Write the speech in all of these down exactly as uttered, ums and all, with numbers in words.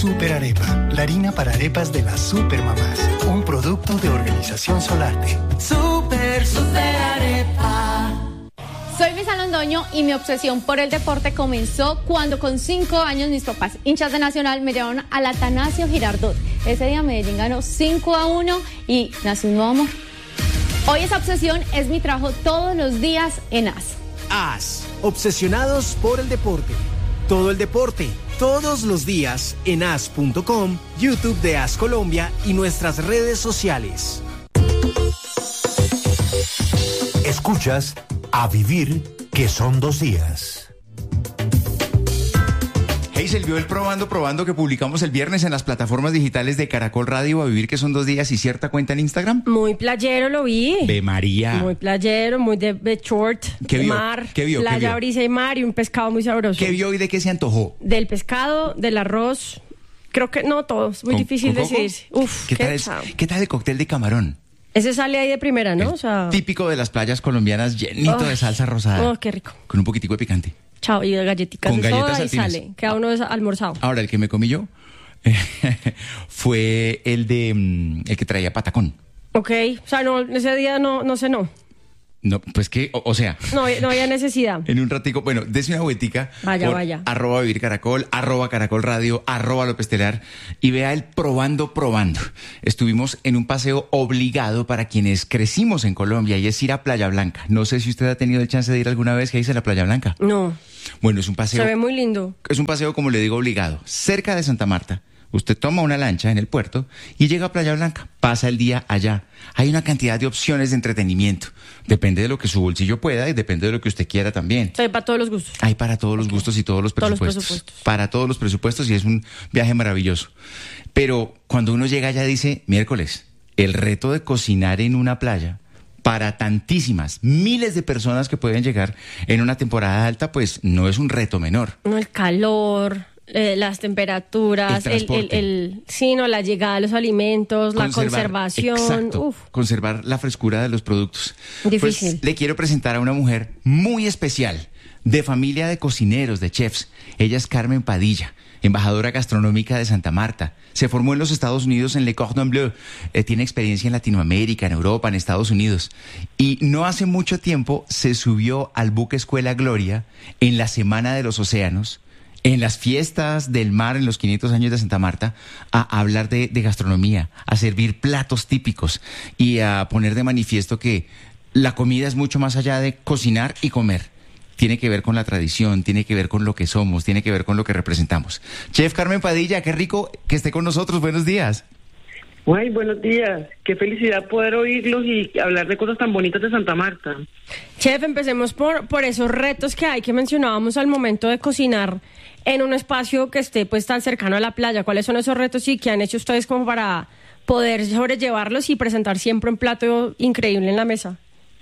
Super Arepa, la harina para arepas de las supermamás. Un producto de Organización Solarte. Super, super arepa. Soy Luisa Londoño y mi obsesión por el deporte comenzó cuando con cinco años mis papás, hinchas de Nacional, me llevaron al Atanasio Girardot. Ese día Medellín ganó cinco a uno y nació un nuevo amor. Hoy esa obsesión es mi trabajo todos los días en A S. A S, obsesionados por el deporte. Todo el deporte, todos los días en A S punto com, YouTube de A S Colombia y nuestras redes sociales. Escuchas A Vivir, que son dos días. Hazel, vio el Probando Probando que publicamos el viernes en las plataformas digitales de Caracol Radio, A Vivir, que son dos días, y cierta cuenta en Instagram. Muy playero lo vi. Ve María. Muy playero, muy de, de short, ¿Qué de vio? mar, ¿Qué vio? playa, ¿Qué vio? brisa y mar y un pescado muy sabroso. ¿Qué vio y de qué se antojó? Del pescado, del arroz, creo que no todos, muy ¿Con- difícil con coco? decidir. Uf, ¿Qué, qué, tal es- chao. ¿Qué tal el cóctel de camarón? Ese sale ahí de primera, ¿no? El O sea, típico de las playas colombianas, llenito Oh. de salsa rosada. oh, qué rico. Con un poquitico de picante. Chao, y de galletitas Con de soda galletas y saltinas. sale. Queda uno des- almorzado. Ahora, el que me comí yo fue el de mm, el que traía patacón. Ok, o sea, no, ese día no, no cenó. No, pues que, o, o sea, No, no había necesidad. en un ratico, bueno, dese una vueltica. Vaya, por vaya. Arroba Vivir Caracol, arroba Caracol Radio, arroba López Telar, y vea el Probando Probando. Estuvimos en un paseo obligado para quienes crecimos en Colombia, y es ir a Playa Blanca. No sé si usted ha tenido el chance de ir alguna vez que dice la Playa Blanca. No, Bueno, es un paseo. se ve muy lindo. Es un paseo, como le digo, obligado. Cerca de Santa Marta, usted toma una lancha en el puerto y llega a Playa Blanca. Pasa el día allá. Hay una cantidad de opciones de entretenimiento. Depende de lo que su bolsillo pueda y depende de lo que usted quiera también. Se ve para todos los gustos. Hay para todos los gustos y todos los Todos los presupuestos. presupuestos. Para todos los presupuestos, y es un viaje maravilloso. Pero cuando uno llega allá dice, miércoles, el reto de cocinar en una playa para tantísimas, miles de personas que pueden llegar en una temporada alta, pues no es un reto menor. No, el calor, eh, las temperaturas, El el, el, transporte. el, sí, no, la llegada de los alimentos, la Conservar- conservación. Exacto, Uf, conservar la frescura de los productos. Difícil. Pues le quiero presentar a una mujer muy especial, de familia de cocineros, de chefs. Ella es Carmen Padilla, embajadora gastronómica de Santa Marta. Se formó en los Estados Unidos en Le Cordon Bleu. Eh, tiene experiencia en Latinoamérica, en Europa, en Estados Unidos. Y no hace mucho tiempo se subió al buque Escuela Gloria en la Semana de los Océanos, en las fiestas del mar en los quinientos años de Santa Marta, a hablar de, de gastronomía, a servir platos típicos y a poner de manifiesto que la comida es mucho más allá de cocinar y comer. Tiene que ver con la tradición, tiene que ver con lo que somos, tiene que ver con lo que representamos. Chef Carmen Padilla, qué rico que esté con nosotros. Buenos días. Ay, buenos días. Qué felicidad poder oírlos y hablar de cosas tan bonitas de Santa Marta. Chef, empecemos por, por esos retos que hay que mencionábamos al momento de cocinar en un espacio que esté pues tan cercano a la playa. ¿Cuáles son esos retos y qué han hecho ustedes como para poder sobrellevarlos y presentar siempre un plato increíble en la mesa?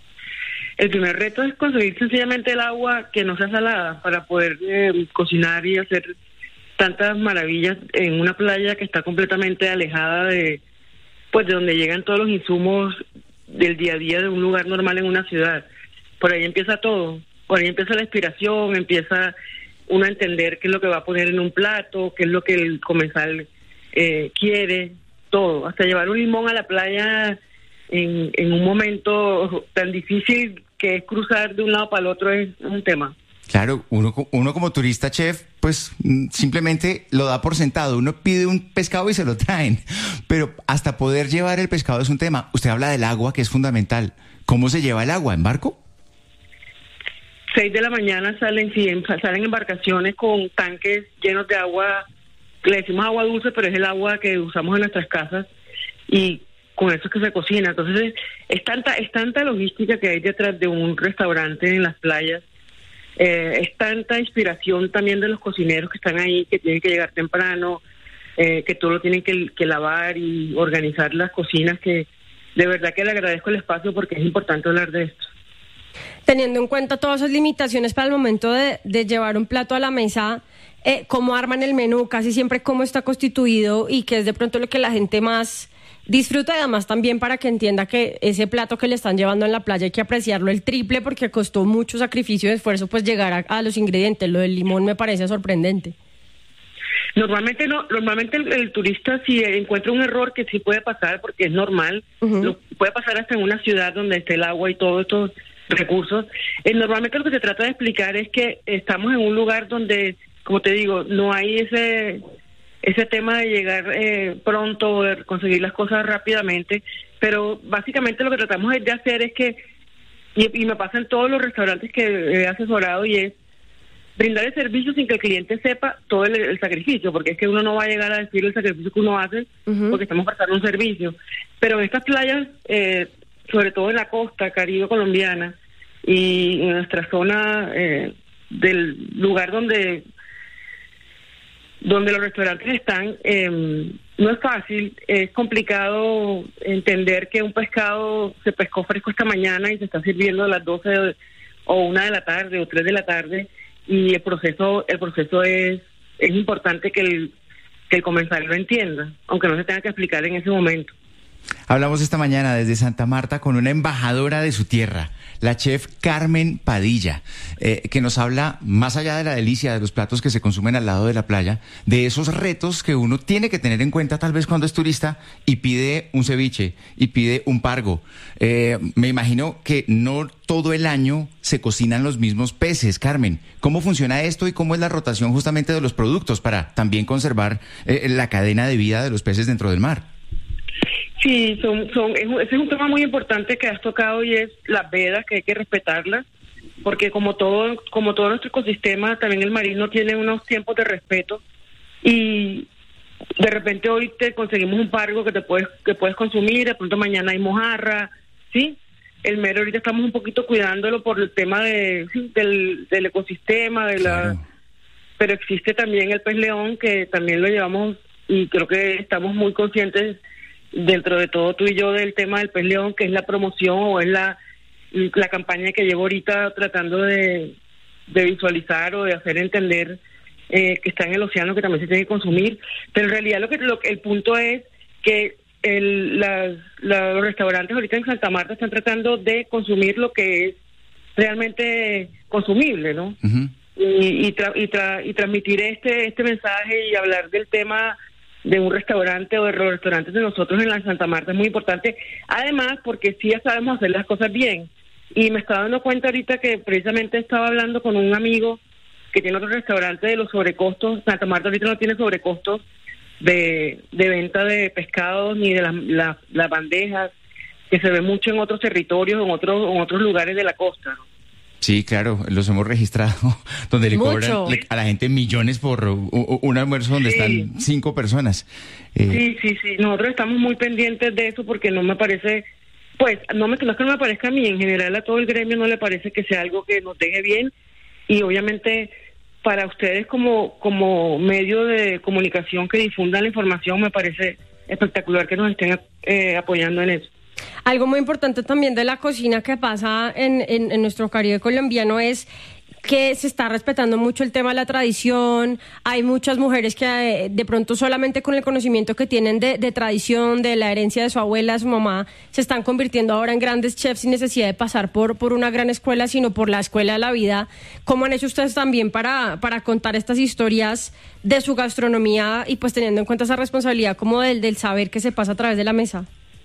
El primer reto es conseguir sencillamente el agua que no sea salada para poder eh, cocinar y hacer tantas maravillas en una playa que está completamente alejada de, pues, de donde llegan todos los insumos del día a día de un lugar normal en una ciudad. Por ahí empieza todo, por ahí empieza la inspiración, empieza uno a entender qué es lo que va a poner en un plato, qué es lo que el comensal eh, quiere, todo, hasta llevar un limón a la playa en, en un momento tan difícil que es cruzar de un lado para el otro es un tema. Claro, uno, uno como turista, chef, pues mm, simplemente lo da por sentado. Uno pide un pescado y se lo traen. Pero hasta poder llevar el pescado es un tema. Usted habla del agua, que es fundamental. ¿Cómo se lleva el agua? ¿En barco? Seis de la mañana salen, sí, en- salen embarcaciones con tanques llenos de agua, le decimos agua dulce, pero es el agua que usamos en nuestras casas, y con eso es que se cocina. Entonces es, es tanta es tanta logística que hay detrás de un restaurante en las playas, eh, es tanta inspiración también de los cocineros que están ahí, que tienen que llegar temprano, eh, que todo lo tienen que, que lavar y organizar las cocinas, que de verdad que le agradezco el espacio porque es importante hablar de esto. Teniendo en cuenta todas esas limitaciones para el momento de, de llevar un plato a la mesa, eh, ¿cómo arman el menú? Casi siempre cómo está constituido y qué es de pronto lo que la gente más disfruta, y además también para que entienda que ese plato que le están llevando en la playa hay que apreciarlo el triple porque costó mucho sacrificio y esfuerzo pues llegar a, a los ingredientes. Lo del limón me parece sorprendente. Normalmente no, normalmente el, el turista si encuentra un error, que sí puede pasar porque es normal, uh-huh. lo puede pasar hasta en una ciudad donde esté el agua y todos estos recursos. Eh, normalmente lo que se trata de explicar es que estamos en un lugar donde, como te digo, no hay ese ese tema de llegar eh, pronto, de conseguir las cosas rápidamente, pero básicamente lo que tratamos de hacer es que, y, y me pasa en todos los restaurantes que he asesorado, y es brindar el servicio sin que el cliente sepa todo el, el sacrificio, porque es que uno no va a llegar a decir el sacrificio que uno hace, uh-huh. porque estamos prestando un servicio. Pero en estas playas, eh, sobre todo en la costa caribe colombiana y en nuestra zona eh, del lugar donde donde los restaurantes están, eh, no es fácil, es complicado entender que un pescado se pescó fresco esta mañana y se está sirviendo a las doce de, o una de la tarde o tres de la tarde, y el proceso el proceso es es importante que el que el comensal lo entienda, aunque no se tenga que explicar en ese momento. Hablamos esta mañana desde Santa Marta con una embajadora de su tierra, la chef Carmen Padilla, eh, que nos habla, más allá de la delicia de los platos que se consumen al lado de la playa, de esos retos que uno tiene que tener en cuenta tal vez cuando es turista y pide un ceviche y pide un pargo. Eh, me imagino que no todo el año se cocinan los mismos peces. Carmen, ¿cómo funciona esto y cómo es la rotación justamente de los productos para también conservar eh, la cadena de vida de los peces dentro del mar? Sí, son, son, ese es un tema muy importante que has tocado, y es las vedas, que hay que respetarlas, porque como todo, como todo nuestro ecosistema, también el marino tiene unos tiempos de respeto, y de repente hoy te conseguimos un pargo que te puedes, que puedes consumir, de pronto mañana hay mojarra, ¿sí? El mero ahorita estamos un poquito cuidándolo por el tema de, ¿sí? del, del ecosistema, de la, claro. Pero existe también el pez león, que también lo llevamos, y creo que estamos muy conscientes dentro de todo tú y yo del tema del pez león, que es la promoción o es la la campaña que llevo ahorita tratando de, de visualizar o de hacer entender eh, que está en el océano, que también se tiene que consumir. Pero en realidad lo que lo, el punto es que el, las, la, los restaurantes ahorita en Santa Marta están tratando de consumir lo que es realmente consumible, ¿no? Uh-huh. Y, y, tra, y, tra, y transmitir este este mensaje y hablar del tema de un restaurante o de los restaurantes de nosotros en la Santa Marta es muy importante, además porque sí ya sabemos hacer las cosas bien, y me estaba dando cuenta ahorita que precisamente estaba hablando con un amigo que tiene otro restaurante de los sobrecostos. Santa Marta ahorita no tiene sobrecostos de, de venta de pescados ni de las la, la bandejas, que se ve mucho en otros territorios, en otros, en otros lugares de la costa, ¿no? Sí, claro, los hemos registrado, donde le Mucho. cobran le, a la gente millones por un, un almuerzo donde sí. están cinco personas. Eh, sí, sí, sí, nosotros estamos muy pendientes de eso, porque no me parece, pues, no, me, no es que no me parezca a mí, en general a todo el gremio no le parece que sea algo que nos deje bien, y obviamente para ustedes como, como medio de comunicación que difundan la información, me parece espectacular que nos estén eh, apoyando en eso. Algo muy importante también de la cocina que pasa en, en, en nuestro Caribe colombiano es que se está respetando mucho el tema de la tradición. Hay muchas mujeres que eh, de pronto solamente con el conocimiento que tienen de, de tradición, de la herencia de su abuela, de su mamá, se están convirtiendo ahora en grandes chefs sin necesidad de pasar por, por una gran escuela, sino por la escuela de la vida. ¿Cómo han hecho ustedes también para, para contar estas historias de su gastronomía y pues teniendo en cuenta esa responsabilidad como del, del saber que se pasa a través de la mesa?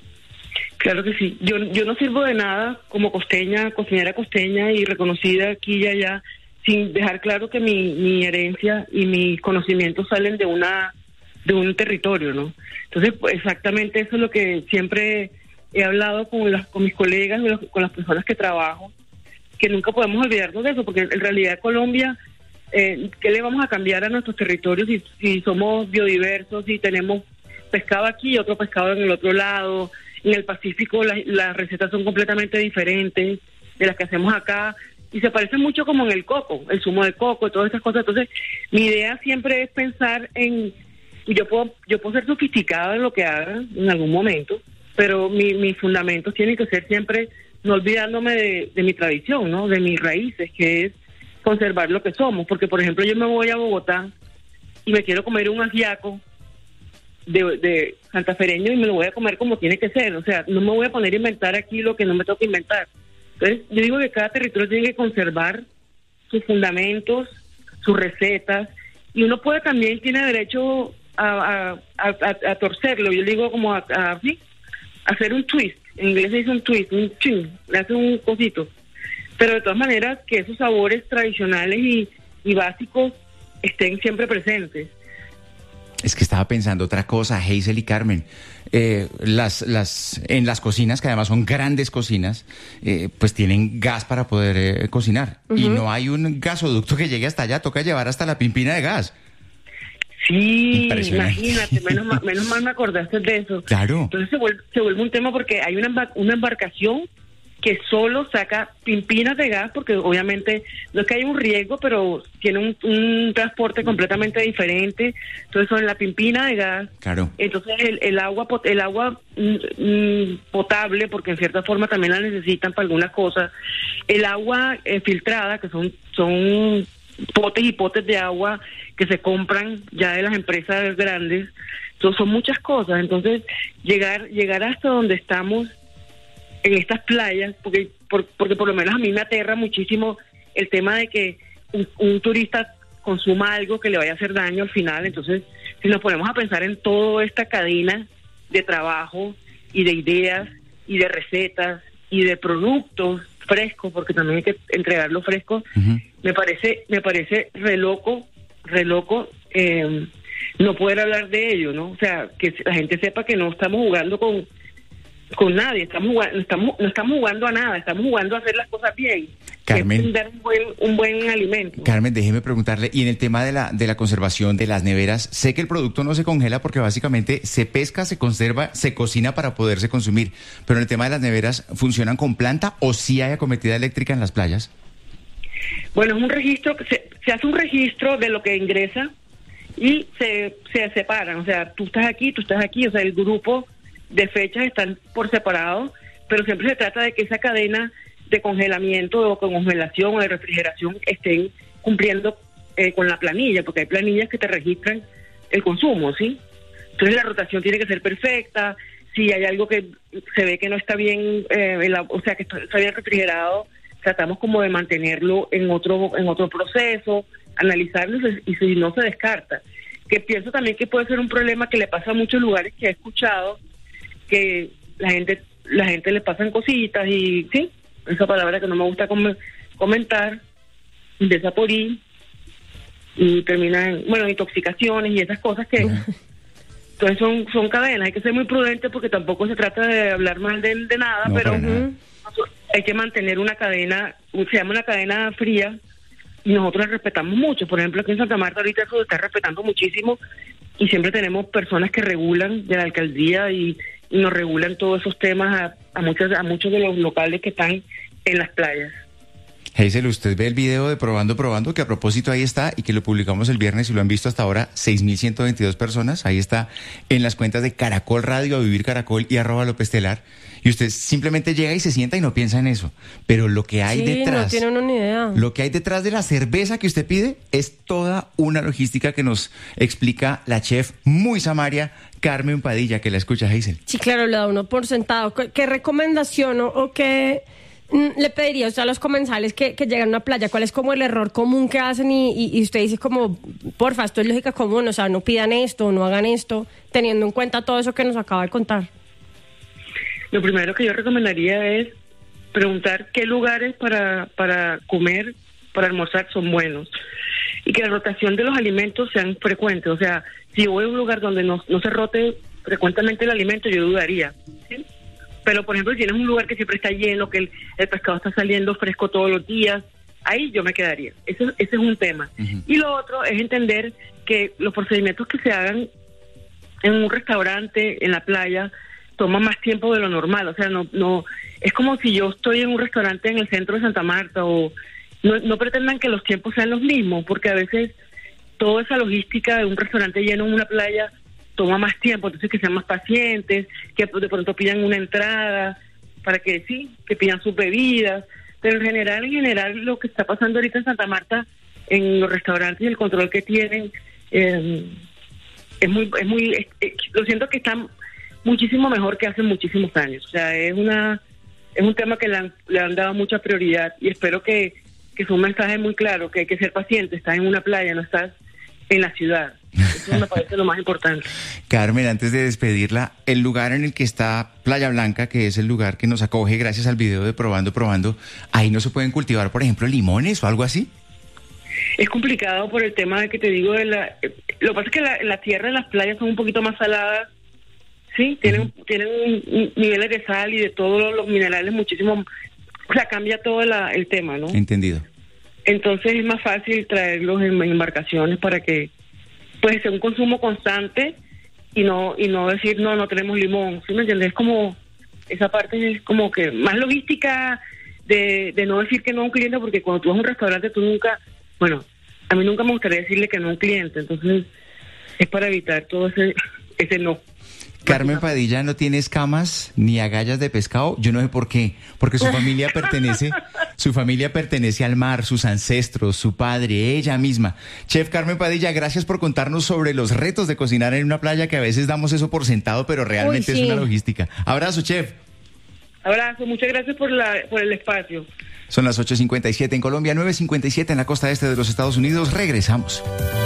Claro que sí. Yo yo no sirvo de nada como costeña, cocinera costeña y reconocida aquí y allá, sin dejar claro que mi, mi herencia y mis conocimientos salen de una de un territorio, ¿no? Entonces, pues, exactamente eso es lo que siempre he hablado con las con mis colegas, con las personas que trabajo, que nunca podemos olvidarnos de eso, porque en realidad Colombia, eh, ¿qué le vamos a cambiar a nuestros territorios si, si somos biodiversos, si tenemos pescado aquí y otro pescado en el otro lado? En el Pacífico la, las recetas son completamente diferentes de las que hacemos acá, y se parecen mucho como en el coco, el zumo de coco, todas esas cosas. Entonces, mi idea siempre es pensar en, yo puedo yo puedo ser sofisticada en lo que haga en algún momento, pero mi, mis fundamentos tienen que ser siempre no olvidándome de, de mi tradición, ¿no? De mis raíces, que es conservar lo que somos. Porque, por ejemplo, yo me voy a Bogotá y me quiero comer un ajiaco De, de santafereño y me lo voy a comer como tiene que ser, o sea, no me voy a poner a inventar aquí lo que no me toca inventar. Entonces, yo digo que cada territorio tiene que conservar sus fundamentos, sus recetas, y uno puede también, tiene derecho a, a, a, a torcerlo, yo digo como a, a, ¿sí? a hacer un twist, en inglés se dice un twist, un chin, le hace un cosito, pero de todas maneras que esos sabores tradicionales y, y básicos estén siempre presentes. Es que estaba pensando otra cosa, Hazel y Carmen. Eh, las, las, en las cocinas, que además son grandes cocinas, eh, pues tienen gas para poder eh, cocinar. Uh-huh. Y no hay un gasoducto que llegue hasta allá, toca llevar hasta la pimpina de gas. Sí, imagínate, menos mal, menos mal me acordaste de eso. Claro. Entonces se vuelve, se vuelve un tema porque hay una, una embarcación que solo saca pimpinas de gas, porque obviamente no es que haya un riesgo, pero tiene un, un transporte completamente diferente. Entonces son la pimpina de gas. Claro. Entonces el, el agua el agua mm, potable, porque en cierta forma también la necesitan para algunas cosas. El agua eh, filtrada, que son son potes y potes de agua que se compran ya de las empresas grandes. Entonces son muchas cosas. Entonces llegar llegar hasta donde estamos en estas playas, porque por, porque por lo menos a mí me aterra muchísimo el tema de que un, un turista consuma algo que le vaya a hacer daño al final. Entonces, si nos ponemos a pensar en toda esta cadena de trabajo y de ideas y de recetas y de productos frescos, porque también hay que entregarlo fresco, uh-huh. me parece me parece re loco, re loco eh, no poder hablar de ello, ¿no? O sea, que la gente sepa que no estamos jugando con con nadie, estamos jugando, estamos, no estamos jugando a nada, estamos jugando a hacer las cosas bien. Carmen, dar un buen, un buen alimento. Carmen, déjeme preguntarle, y en el tema de la de la conservación de las neveras, sé que el producto no se congela porque básicamente se pesca, se conserva, se cocina para poderse consumir, pero en el tema de las neveras, ¿funcionan con planta o sí hay acometida eléctrica en las playas? Bueno, es un registro, se, se hace un registro de lo que ingresa y se, se separan, o sea, tú estás aquí, tú estás aquí, o sea, el grupo de fechas están por separado, pero siempre se trata de que esa cadena de congelamiento o congelación o de refrigeración estén cumpliendo eh, con la planilla, porque hay planillas que te registran el consumo, ¿sí? Entonces la rotación tiene que ser perfecta. Si hay algo que se ve que no está bien, eh, la, o sea, que está bien refrigerado, tratamos como de mantenerlo en otro en otro proceso, analizarlo y si no se descarta. Que pienso también que puede ser un problema que le pasa a muchos lugares que he escuchado, que la gente la gente le pasan cositas y sí, esa palabra que no me gusta com- comentar, desaporí, y terminan, bueno, intoxicaciones y esas cosas que entonces son son cadenas. Hay que ser muy prudente porque tampoco se trata de hablar mal de, de nada, no, pero nada. Hay que mantener una cadena, se llama una cadena fría, y nosotros la respetamos mucho. Por ejemplo, aquí en Santa Marta ahorita eso se está respetando muchísimo y siempre tenemos personas que regulan de la alcaldía y y nos regulan todos esos temas a, a muchos a muchos de los locales que están en las playas. Hazel, usted ve el video de Probando Probando, que a propósito ahí está y que lo publicamos el viernes y lo han visto hasta ahora seis mil ciento veintidós personas. Ahí está en las cuentas de Caracol Radio, A Vivir Caracol y arroba López Telar. Y usted simplemente llega y se sienta y no piensa en eso. Pero lo que hay sí, detrás, no tiene uno ni idea. Lo que hay detrás de la cerveza que usted pide es toda una logística que nos explica la chef muy samaria Carmen Padilla, que la escucha, Hazel. Sí, claro, le da uno por sentado. ¿Qué, qué recomendación o, o qué mm, le pediría usted a los comensales que, que llegan a una playa? ¿Cuál es como el error común que hacen? Y, y, y usted dice como, porfa, esto es lógica común, o sea, no pidan esto, no hagan esto, teniendo en cuenta todo eso que nos acaba de contar. Lo primero que yo recomendaría es preguntar qué lugares para, para comer, para almorzar son buenos. Y que la rotación de los alimentos sean frecuentes. O sea, si voy a un lugar donde no, no se rote frecuentemente el alimento, yo dudaría, ¿sí? Pero, por ejemplo, si tienes un lugar que siempre está lleno, que el, el pescado está saliendo fresco todos los días, ahí yo me quedaría. Ese, ese es un tema. Uh-huh. Y lo otro es entender que los procedimientos que se hagan en un restaurante, en la playa, toma más tiempo de lo normal. O sea, no no es como si yo estoy en un restaurante en el centro de Santa Marta o no, no pretendan que los tiempos sean los mismos, porque a veces toda esa logística de un restaurante lleno en una playa toma más tiempo. Entonces que sean más pacientes, que de pronto pidan una entrada para que sí, que pidan sus bebidas. Pero en general, en general lo que está pasando ahorita en Santa Marta en los restaurantes y el control que tienen eh, es muy es muy es, es, lo siento que están muchísimo mejor que hace muchísimos años. O sea, es una es un tema que le han, le han dado mucha prioridad y espero que, que es un mensaje muy claro, que hay que ser paciente. Estás en una playa, no estás en la ciudad. Eso me parece lo más importante. Carmen, antes de despedirla, el lugar en el que está Playa Blanca, que es el lugar que nos acoge gracias al video de Probando, Probando, ¿ahí no se pueden cultivar, por ejemplo, limones o algo así? Es complicado por el tema de que te digo, de la, lo que pasa es que la, la tierra de las playas son un poquito más saladas, sí, tienen, uh-huh. tienen un, niveles de sal y de todos los, los minerales muchísimo, o sea, cambia todo la, el tema, ¿no? Entendido. Entonces es más fácil traerlos en, en embarcaciones para que pues sea un consumo constante y no y no decir no no tenemos limón, ¿sí me entiendes? Es como esa parte es como que más logística de, de no decir que no a un cliente, porque cuando tú vas a un restaurante tú nunca, bueno, a mí nunca me gustaría decirle que no a un cliente, entonces es para evitar todo ese ese no. Carmen Padilla no tiene escamas ni agallas de pescado, yo no sé por qué, porque su familia pertenece, su familia pertenece al mar, sus ancestros, su padre, ella misma. Chef Carmen Padilla, gracias por contarnos sobre los retos de cocinar en una playa, que a veces damos eso por sentado, pero realmente Uy, sí. es una logística. Abrazo, chef. Abrazo, muchas gracias por la por el espacio. Son las ocho cincuenta y siete en Colombia, nueve cincuenta y siete en la costa este de los Estados Unidos. Regresamos.